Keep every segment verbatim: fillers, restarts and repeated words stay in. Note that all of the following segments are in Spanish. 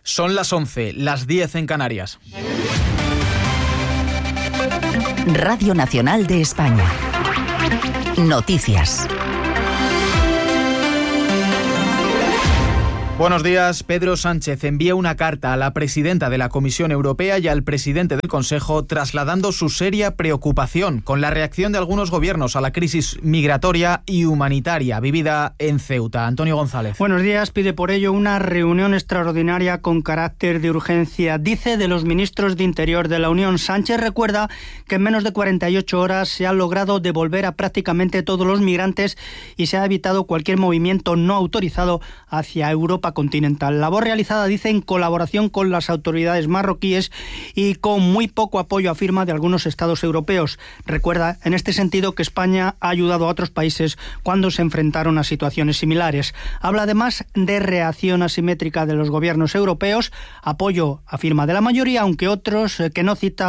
Son las once, las diez en Canarias. Radio Nacional de España. Noticias. Buenos días. Pedro Sánchez envía una carta a la presidenta de la Comisión Europea y al presidente del Consejo trasladando su seria preocupación con la reacción de algunos gobiernos a la crisis migratoria y humanitaria vivida en Ceuta. Antonio González. Buenos días. Pide por ello una reunión extraordinaria con carácter de urgencia. Dice de los ministros de Interior de la Unión. Sánchez recuerda que en menos de cuarenta y ocho horas se ha logrado devolver a prácticamente todos los migrantes y se ha evitado cualquier movimiento no autorizado hacia Europa continental. Labor realizada, dice, en colaboración con las autoridades marroquíes y con muy poco apoyo, afirma, de algunos estados europeos. Recuerda, en este sentido, que España ha ayudado a otros países cuando se enfrentaron a situaciones similares. Habla además de reacción asimétrica de los gobiernos europeos, apoyo, afirma, de la mayoría, aunque otros eh, que no cita,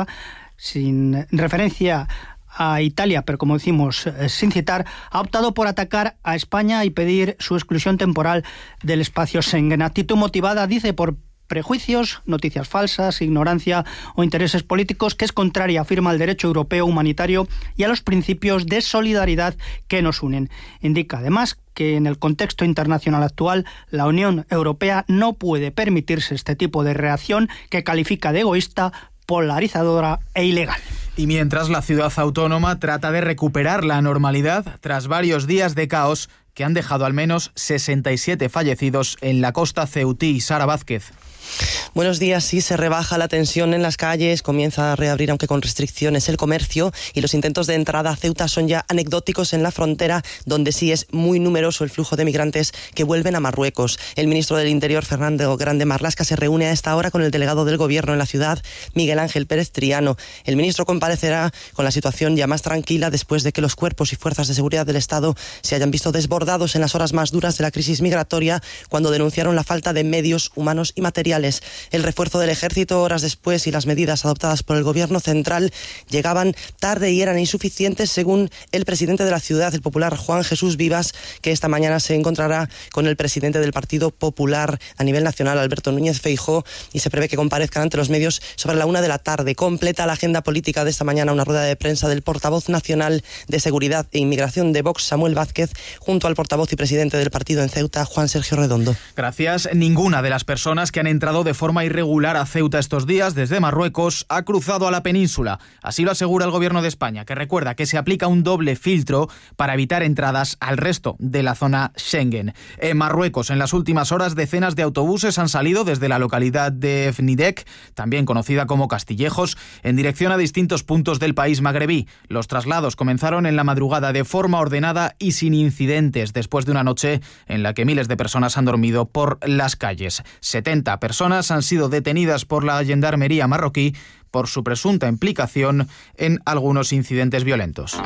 sin referencia a Italia, pero como decimos, eh, sin citar, ha optado por atacar a España y pedir su exclusión temporal del espacio Schengen. Actitud motivada, dice, por prejuicios, noticias falsas, ignorancia o intereses políticos, que es contraria, afirma, al derecho europeo humanitario y a los principios de solidaridad que nos unen. Indica además que en el contexto internacional actual la Unión Europea no puede permitirse este tipo de reacción que califica de egoísta, polarizadora e ilegal. Y mientras la ciudad autónoma trata de recuperar la normalidad tras varios días de caos que han dejado al menos sesenta y siete fallecidos en la costa ceutí. Sara Vázquez. Buenos días. Sí, se rebaja la tensión en las calles, comienza a reabrir, aunque con restricciones, el comercio, y los intentos de entrada a Ceuta son ya anecdóticos en la frontera, donde sí es muy numeroso el flujo de migrantes que vuelven a Marruecos. El ministro del Interior, Fernando Grande Marlaska, se reúne a esta hora con el delegado del Gobierno en la ciudad, Miguel Ángel Pérez Triano. El ministro comparecerá con la situación ya más tranquila después de que los cuerpos y fuerzas de seguridad del Estado se hayan visto desbordados en las horas más duras de la crisis migratoria, cuando denunciaron la falta de medios humanos y materiales. El refuerzo del ejército horas después y las medidas adoptadas por el Gobierno central llegaban tarde y eran insuficientes, según el presidente de la ciudad, el popular Juan Jesús Vivas, que esta mañana se encontrará con el presidente del Partido Popular a nivel nacional, Alberto Núñez Feijóo, y se prevé que comparezcan ante los medios sobre la una de la tarde. Completa la agenda política de esta mañana una rueda de prensa del portavoz nacional de Seguridad e Inmigración de Vox, Samuel Vázquez, junto al portavoz y presidente del partido en Ceuta, Juan Sergio Redondo. Gracias. Ninguna de las personas que han entrado de forma irregular a Ceuta estos días desde Marruecos ha cruzado a la península. Así lo asegura el Gobierno de España, que recuerda que se aplica un doble filtro para evitar entradas al resto de la zona Schengen. En Marruecos, en las últimas horas, decenas de autobuses han salido desde la localidad de Fnidek, también conocida como Castillejos, en dirección a distintos puntos del país magrebí. Los traslados comenzaron en la madrugada de forma ordenada y sin incidentes, después de una noche en la que miles de personas han dormido por las calles. setenta personas han sido detenidas por la gendarmería marroquí por su presunta implicación en algunos incidentes violentos.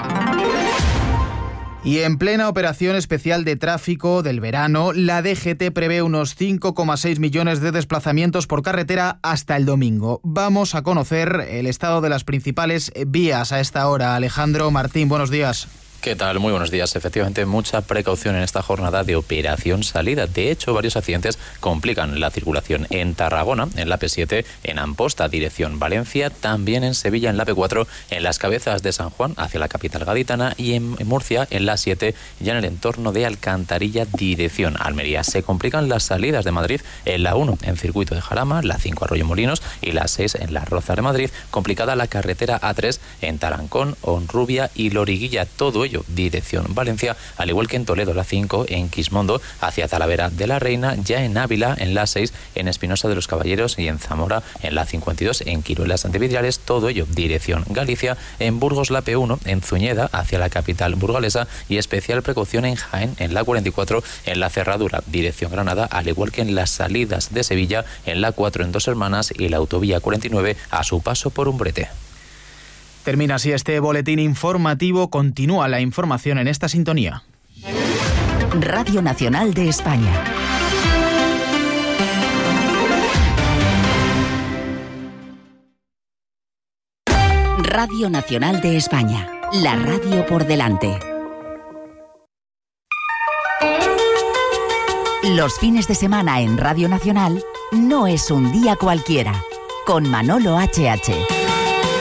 Y en plena operación especial de tráfico del verano, la D G T prevé unos cinco coma seis millones de desplazamientos por carretera hasta el domingo. Vamos a conocer el estado de las principales vías a esta hora. Alejandro Martín, buenos días. ¿Qué tal? Muy buenos días. Efectivamente, mucha precaución en esta jornada de operación salida. De hecho, varios accidentes complican la circulación en Tarragona, en la P siete, en Amposta, dirección Valencia, también en Sevilla, en la P cuatro, en las Cabezas de San Juan, hacia la capital gaditana, y en Murcia, en la siete, ya en el entorno de Alcantarilla, dirección Almería. Se complican las salidas de Madrid en la uno, en Circuito de Jarama, la cinco, Arroyo Molinos, y la seis, en Las Rozas de Madrid. Complicada la carretera A tres, en Tarancón, Honrubia y Loriguilla. Todo ello dirección Valencia, al igual que en Toledo, la cinco, en Quismondo, hacia Talavera de la Reina, ya en Ávila, en la seis, en Espinosa de los Caballeros, y en Zamora, en la cincuenta y dos, en Quiruelas de Vidrales. Todo ello dirección Galicia. En Burgos, la P uno, en Zuñeda, hacia la capital burgalesa, y especial precaución en Jaén, en la cuarenta y cuatro, en la Cerradura, dirección Granada, al igual que en las salidas de Sevilla, en la cuatro, en Dos Hermanas, y la autovía cuarenta y nueve, a su paso por Umbrete. Termina así este boletín informativo. Continúa la información en esta sintonía. Radio Nacional de España. Radio Nacional de España. La radio por delante. Los fines de semana en Radio Nacional, no es un día cualquiera. Con Manolo H H.